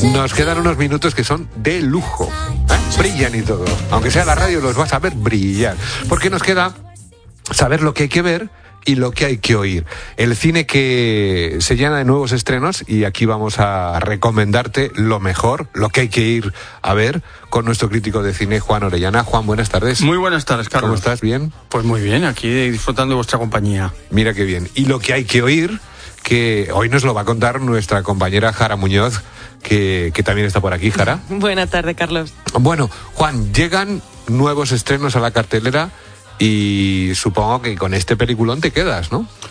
Nos quedan unos minutos que son de lujo, brillan y todo. Aunque sea la radio, los vas a ver brillar. Porque nos queda saber lo que hay que ver y lo que hay que oír. El cine que se llena de nuevos estrenos, y aquí vamos a recomendarte lo mejor, lo que hay que ir a ver, con nuestro crítico de cine, Juan Orellana. Juan, buenas tardes. Muy buenas tardes, Carlos. ¿Cómo estás? ¿Bien? Pues muy bien, aquí disfrutando de vuestra compañía. Mira qué bien. Y lo que hay que oír, que hoy nos lo va a contar nuestra compañera Jara Muñoz, que también está por aquí. Jara. Buenas tardes, Carlos. Bueno, Juan, llegan nuevos estrenos a la cartelera y supongo que con este peliculón te quedas, ¿no?